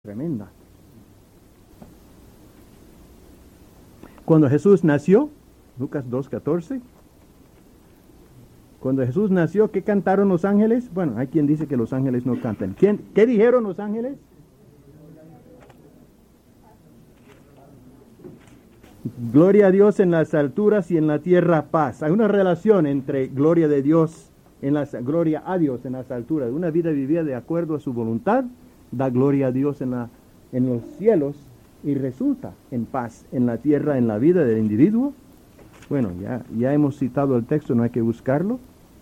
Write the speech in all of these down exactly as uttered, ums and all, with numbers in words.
tremenda. Cuando Jesús nació, Lucas dos catorce, cuando Jesús nació, ¿qué cantaron los ángeles? Bueno, hay quien dice que los ángeles no cantan. ¿Quién, ¿Qué dijeron los ángeles? Gloria a Dios en las alturas y en la tierra paz. Hay una relación entre gloria de Dios en las gloria a Dios en las alturas. Una vida vivida de acuerdo a su voluntad da gloria a Dios en la en los cielos y resulta en paz en la tierra, en la vida del individuo. Bueno, ya ya hemos citado el texto, no hay que buscarlo.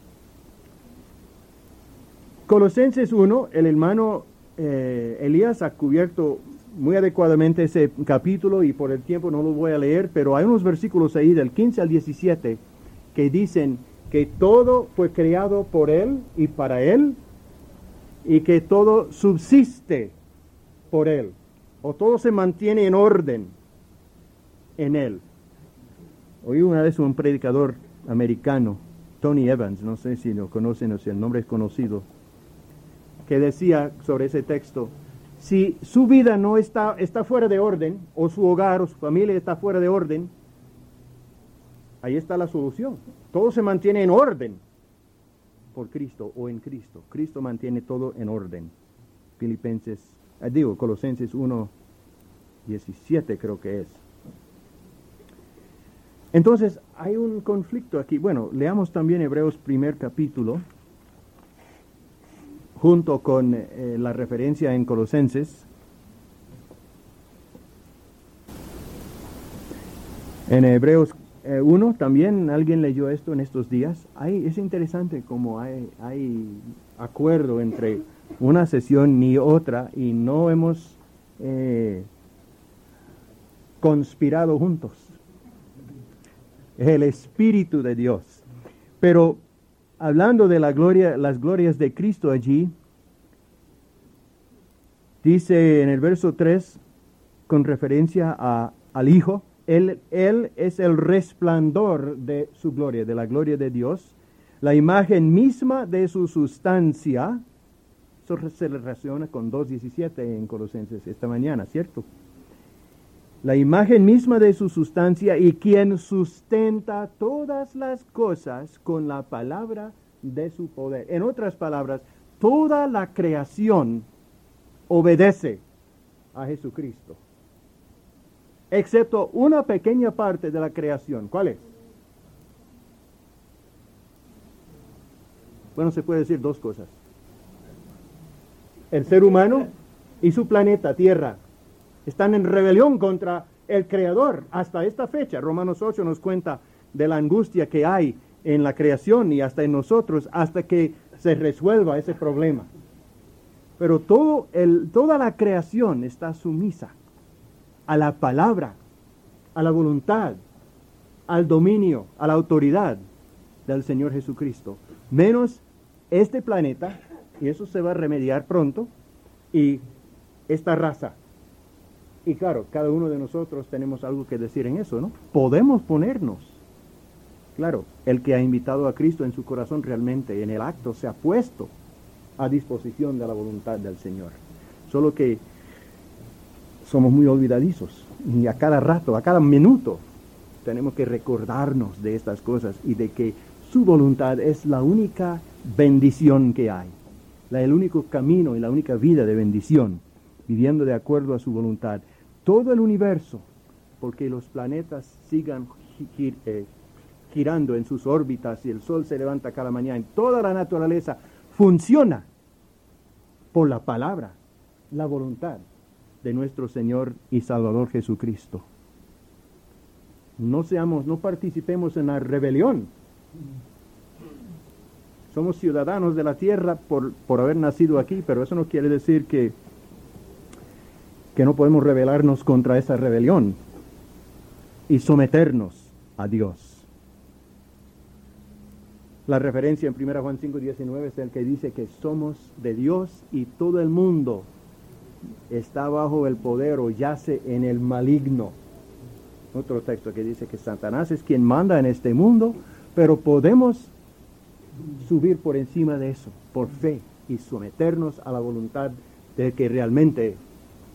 Colosenses uno, el hermano eh, Elías ha cubierto muy adecuadamente ese capítulo y por el tiempo no lo voy a leer, pero hay unos versículos ahí del quince al diecisiete que dicen que todo fue creado por Él y para Él y que todo subsiste por Él, o todo se mantiene en orden en Él. Oí una vez un predicador americano, Tony Evans, no sé si lo conocen o si el nombre es conocido, que decía sobre ese texto: si su vida no está, está fuera de orden, o su hogar o su familia está fuera de orden, ahí está la solución. Todo se mantiene en orden por Cristo o en Cristo. Cristo mantiene todo en orden. Filipenses, eh, digo, Colosenses uno diecisiete creo que es. Entonces, hay un conflicto aquí. Bueno, leamos también Hebreos primer capítulo, junto con eh, la referencia en Colosenses. En Hebreos eh, uno también, alguien leyó esto en estos días. Hay, es interesante cómo hay, hay acuerdo entre una sesión y otra y no hemos eh, conspirado juntos. Es el Espíritu de Dios. Pero hablando de la gloria, las glorias de Cristo allí, dice en el verso tres, con referencia a, al Hijo, él, él es el resplandor de su gloria, de la gloria de Dios, la imagen misma de su sustancia. Eso se relaciona con dos diecisiete en Colosenses esta mañana, ¿cierto? La imagen misma de su sustancia y quien sustenta todas las cosas con la palabra de su poder. En otras palabras, toda la creación obedece a Jesucristo, excepto una pequeña parte de la creación. ¿Cuál es? Bueno, se puede decir dos cosas: el ser humano y su planeta Tierra están en rebelión contra el Creador hasta esta fecha. Romanos ocho nos cuenta de la angustia que hay en la creación y hasta en nosotros hasta que se resuelva ese problema. Pero todo el, toda la creación está sumisa a la palabra, a la voluntad, al dominio, a la autoridad del Señor Jesucristo. Menos este planeta, y eso se va a remediar pronto, y esta raza. Y claro, cada uno de nosotros tenemos algo que decir en eso, ¿no? Podemos ponernos. Claro, el que ha invitado a Cristo en su corazón realmente en el acto se ha puesto a disposición de la voluntad del Señor. Solo que somos muy olvidadizos y a cada rato, a cada minuto tenemos que recordarnos de estas cosas y de que su voluntad es la única bendición que hay, la, el único camino y la única vida de bendición, viviendo de acuerdo a su voluntad. Todo el universo, porque los planetas sigan gir, eh, girando en sus órbitas y el sol se levanta cada mañana, toda la naturaleza funciona por la palabra, la voluntad de nuestro Señor y Salvador Jesucristo. No seamos, no participemos en la rebelión. Somos ciudadanos de la tierra por, por haber nacido aquí, pero eso no quiere decir que, que no podemos rebelarnos contra esa rebelión y someternos a Dios. La referencia en primera Juan cinco diecinueve es el que dice que somos de Dios y todo el mundo está bajo el poder o yace en el maligno. Otro texto que dice que Satanás es quien manda en este mundo, pero podemos subir por encima de eso, por fe, y someternos a la voluntad del que realmente